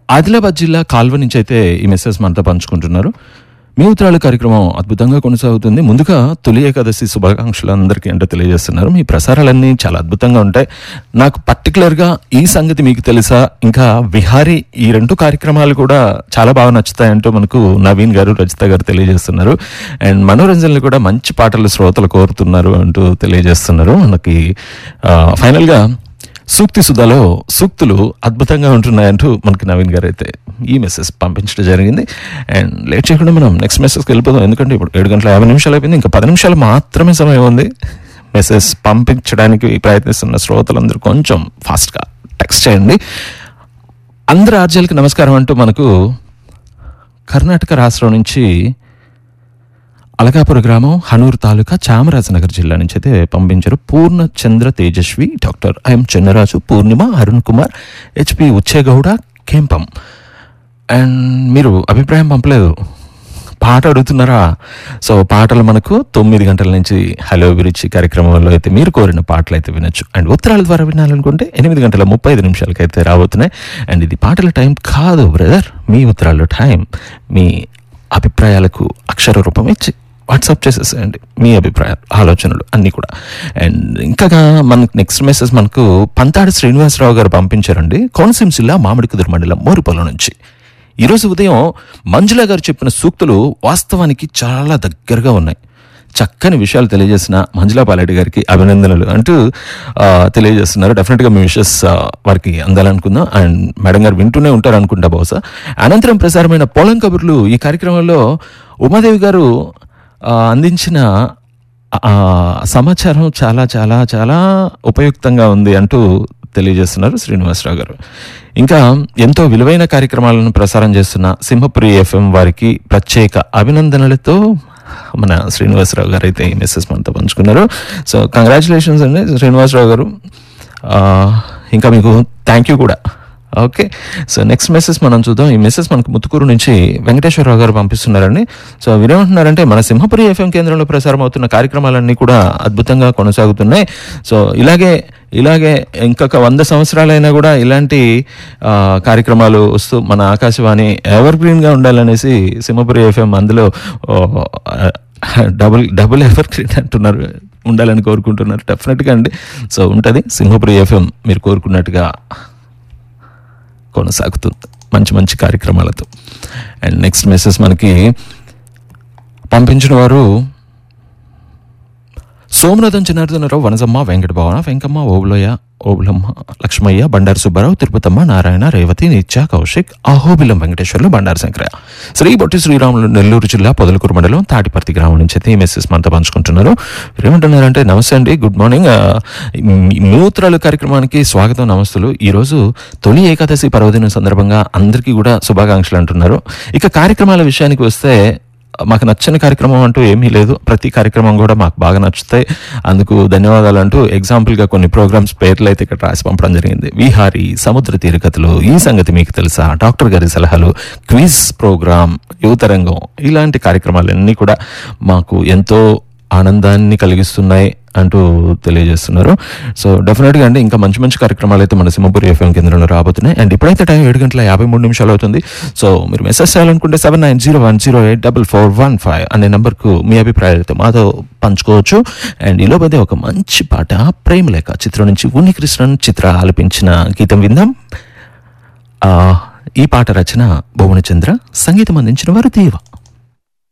ఆదిలాబాద్ జిల్లా కాల్వ నుంచి అయితే ఈ మెసేజ్ మనతో పంచుకుంటున్నారు. మీ ఉత్తరాలు కార్యక్రమం అద్భుతంగా కొనసాగుతుంది. ముందుగా తొలి ఏకాదశి శుభాకాంక్షలు అందరికీ అంటే తెలియజేస్తున్నారు. మీ ప్రసారాలన్నీ చాలా అద్భుతంగా ఉంటాయి. నాకు పర్టికులర్గా ఈ సంగతి మీకు తెలుసా, ఇంకా విహారీ, ఈ రెండు కార్యక్రమాలు కూడా చాలా బాగా నచ్చుతాయంటూ మనకు నవీన్ గారు, రజిత గారు తెలియజేస్తున్నారు. అండ్ మనోరంజన్లు కూడా మంచి పాటలు శ్రోతలు కోరుతున్నారు అంటూ తెలియజేస్తున్నారు. మనకి ఫైనల్గా సూక్తి సుధాలో సూక్తులు అద్భుతంగా ఉంటున్నాయంటూ మనకి నవీన్ గారు అయితే ఈ మెసేజ్ పంపించడం జరిగింది. అండ్ లేట్ చేయకుండా మనం నెక్స్ట్ మెసేజ్కి వెళ్ళిపోదాం. ఎందుకంటే ఇప్పుడు 7:50 అయిపోయింది. ఇంకా 10 నిమిషాలు మాత్రమే సమయం ఉంది. మెసేజ్ పంపించడానికి ప్రయత్నిస్తున్న శ్రోతలందరూ కొంచెం ఫాస్ట్గా టెక్స్ట్ చేయండి. అందరు ఆర్జీలకి నమస్కారం అంటూ మనకు కర్ణాటక రాష్ట్రం నుంచి అలగాపుర గ్రామం, హనూర్ తాలూకా, చామరాజనగర్ జిల్లా నుంచి అయితే పంపించారు. పూర్ణ చంద్ర Tejaswi, doctor IIM Chennaraju, Purnima, Arun Kumar, HP Ucchegowda, కేంపం. And మీరు అభిప్రాయం పంపలేదు, పాట అడుగుతున్నారా? సో పాటలు మనకు 9 గంటల నుంచి హలో అభిరుచి కార్యక్రమంలో అయితే మీరు కోరిన పాటలు అయితే వినొచ్చు. అండ్ ఉత్తరాల ద్వారా వినాలనుకుంటే 8:35 అయితే రాబోతున్నాయి. అండ్ ఇది పాటల టైం కాదు బ్రదర్, మీ ఉత్తరాల టైం. మీ అభిప్రాయాలకు అక్షర రూపం ఇచ్చి వాట్సాప్ చేసేసేయండి మీ అభిప్రాయాలు, ఆలోచనలు అన్నీ కూడా. అండ్ ఇంకా మనకు నెక్స్ట్ మెసేజ్ మనకు పంతాడి శ్రీనివాసరావు గారు పంపించారండి. కోనసీమ జిల్లా మామిడికుదురు మండలం మోరుపల్లి నుంచి. ఈరోజు ఉదయం మంజుల గారు చెప్పిన సూక్తులు వాస్తవానికి చాలా దగ్గరగా ఉన్నాయి. చక్కని విషయాలు తెలియజేసిన మంజులా పాలెడ్డి గారికి అభినందనలు అంటూ తెలియజేస్తున్నారు. డెఫినెట్గా మీ విషెస్ వారికి అందాలనుకుందాం. అండ్ మేడం గారు వింటూనే ఉంటారు అనుకుంటా బహుశా. అనంతరం ప్రసారమైన పొలం కబుర్లు ఈ కార్యక్రమంలో ఉమాదేవి గారు అందించిన సమాచారం చాలా చాలా చాలా ఉపయుక్తంగా ఉంది అంటూ తెలియజేస్తున్నారు శ్రీనివాసరావు గారు. ఇంకా ఎంతో విలువైన కార్యక్రమాలను ప్రసారం చేస్తున్న సింహపురి ఎఫ్ఎం వారికి ప్రత్యేక అభినందనలతో మన శ్రీనివాసరావు గారు అయితే ఈ మెసేజ్ మనతో పంచుకున్నారు. సో కంగ్రాచులేషన్స్ అండి శ్రీనివాసరావు గారు. ఇంకా మీకు థ్యాంక్ యూ కూడా. ఓకే, సో నెక్స్ట్ మెసేజ్ మనం చూద్దాం. ఈ మెసేజ్ మనకు ముత్తుకూరు నుంచి వెంకటేశ్వరరావు గారు పంపిస్తున్నారండి. సో వీరేమంటున్నారంటే, మన సింహపురి ఎఫ్ఎం కేంద్రంలో ప్రసారం అవుతున్న కార్యక్రమాలన్నీ కూడా అద్భుతంగా కొనసాగుతున్నాయి. సో ఇలాగే ఇంకొక 100 సంవత్సరాలైనా కూడా ఇలాంటి కార్యక్రమాలు వస్తూ మన ఆకాశవాణి ఎవర్ గ్రీన్గా ఉండాలనేసి సింహపురి ఎఫ్ఎం అందులో డబుల్ ఎవర్ గ్రీన్ అంటున్నారు, ఉండాలని కోరుకుంటున్నారు. డెఫినెట్గా అండి. సో ఉంటుంది సింహపురి ఎఫ్ఎం మీరు కోరుకున్నట్టుగా కొనసాగుతుంది మంచి మంచి కార్యక్రమాలతో. అండ్ నెక్స్ట్ మెసేజ్ మనకి పంపించిన వారు సోమనాథం జనార్దనరావు, వనజమ్మ, వెంకటభవన, వెంకమ్మ, ఓబులమ్మ, లక్ష్మయ్య, బండారు సుబ్బారావు, తిరుపతమ్మ, నారాయణ, రేవతి, నిత్య, కౌశిక్, అహోబిలం వెంకటేశ్వర్లు, బండారు శంకరయ్య, శ్రీ బొట్టి శ్రీరాములు, నెల్లూరు జిల్లా పొదలకూరు మండలం తాటిపర్తి గ్రామం నుంచి అయితే ఈ మెసేజ్ మనతో పంచుకుంటున్నారు. ఏమంటున్నారంటే, నమస్తే అండి, గుడ్ మార్నింగ్, నూత్రాలు కార్యక్రమానికి స్వాగతం, నమస్తులు. ఈరోజు తొలి ఏకాదశి పర్వదినం సందర్భంగా అందరికీ కూడా శుభాకాంక్షలు అంటున్నారు. ఇక కార్యక్రమాల విషయానికి వస్తే మాకు నచ్చని కార్యక్రమం అంటూ ఏమీ లేదు. ప్రతి కార్యక్రమం కూడా మాకు బాగా నచ్చుతాయి, అందుకు ధన్యవాదాలు అంటూ ఎగ్జాంపుల్గా కొన్ని ప్రోగ్రామ్స్ పేర్లు అయితే ఇక్కడ రాసి పంపడం జరిగింది. విహారీ, సముద్ర తీరకథలు, ఈ సంగతి మీకు తెలుసా, డాక్టర్ గారి సలహాలు, క్విజ్ ప్రోగ్రామ్, యువతరంగం, ఇలాంటి కార్యక్రమాలన్నీ కూడా మాకు ఎంతో ఆనందాన్ని కలిగిస్తున్నాయి అంటూ తెలియజేస్తున్నారు. సో డెఫినెట్గా అండి ఇంకా మంచి మంచి కార్యక్రమాలు అయితే మన సింహపురి ఎఫ్ఎం కేంద్రంలో రాబోతున్నాయి. అండ్ ఇప్పుడైతే టైం 7:53 అవుతుంది. సో మీరు మెసేజ్ చేయాలనుకుంటే 7901084415 అనే నెంబర్కు మీ అభిప్రాయాలతో మాతో పంచుకోవచ్చు. అండ్ ఈలో పోతే ఒక మంచి పాట, ప్రేమలేఖ చిత్రం నుంచి ఉన్నికృష్ణన్ చిత్ర ఆలపించిన గీతం విందాం. ఈ పాట రచన భువనచంద్ర, సంగీతం అందించిన వారు దేవ.